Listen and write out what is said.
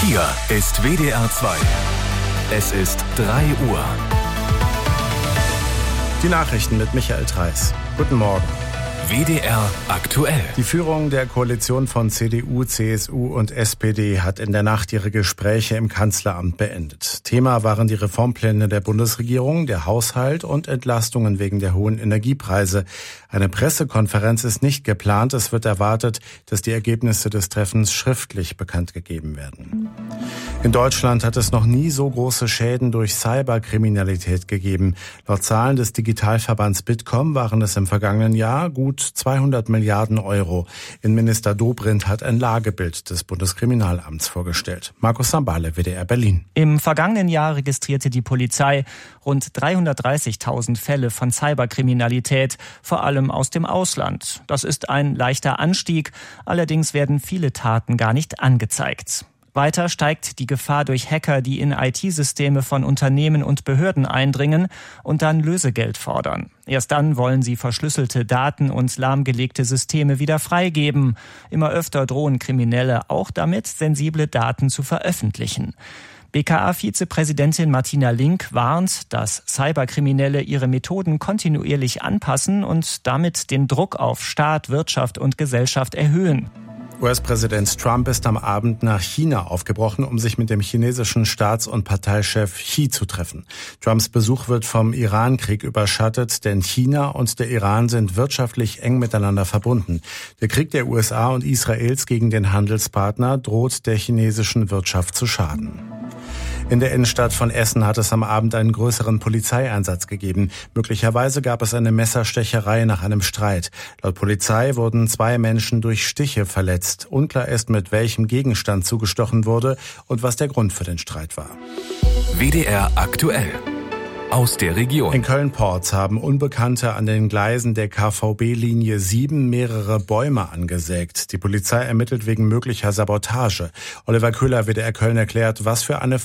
Hier ist WDR 2. Es ist 3 Uhr. Die Nachrichten mit Michael Theiss. Guten Morgen. WDR aktuell. Die Führung der Koalition von CDU, CSU und SPD hat in der Nacht ihre Gespräche im Kanzleramt beendet. Thema waren die Reformpläne der Bundesregierung, der Haushalt und Entlastungen wegen der hohen Energiepreise. Eine Pressekonferenz ist nicht geplant. Es wird erwartet, dass die Ergebnisse des Treffens schriftlich bekannt gegeben werden. In Deutschland hat es noch nie so große Schäden durch Cyberkriminalität gegeben. Laut Zahlen des Digitalverbands Bitkom waren es im vergangenen Jahr gut 200 Milliarden Euro. Innenminister Dobrindt hat ein Lagebild des Bundeskriminalamts vorgestellt. Markus Sambale, WDR Berlin. Im vergangenen Jahr registrierte die Polizei rund 330.000 Fälle von Cyberkriminalität, vor allem aus dem Ausland. Das ist ein leichter Anstieg, allerdings werden viele Taten gar nicht angezeigt. Weiter steigt die Gefahr durch Hacker, die in IT-Systeme von Unternehmen und Behörden eindringen und dann Lösegeld fordern. Erst dann wollen sie verschlüsselte Daten und lahmgelegte Systeme wieder freigeben. Immer öfter drohen Kriminelle auch damit, sensible Daten zu veröffentlichen. BKA-Vizepräsidentin Martina Link warnt, dass Cyberkriminelle ihre Methoden kontinuierlich anpassen und damit den Druck auf Staat, Wirtschaft und Gesellschaft erhöhen. US-Präsident Trump ist am Abend nach China aufgebrochen, um sich mit dem chinesischen Staats- und Parteichef Xi zu treffen. Trumps Besuch wird vom Iran-Krieg überschattet, denn China und der Iran sind wirtschaftlich eng miteinander verbunden. Der Krieg der USA und Israels gegen den Handelspartner droht der chinesischen Wirtschaft zu schaden. In der Innenstadt von Essen hat es am Abend einen größeren Polizeieinsatz gegeben. Möglicherweise gab es eine Messerstecherei nach einem Streit. Laut Polizei wurden 2 Menschen durch Stiche verletzt. Unklar ist, mit welchem Gegenstand zugestochen wurde und was der Grund für den Streit war. WDR aktuell. Aus der Region. In Köln-Porz haben Unbekannte an den Gleisen der KVB-Linie 7 mehrere Bäume angesägt. Die Polizei ermittelt wegen möglicher Sabotage. Oliver Köhler, WDR Köln, erklärt, was für eine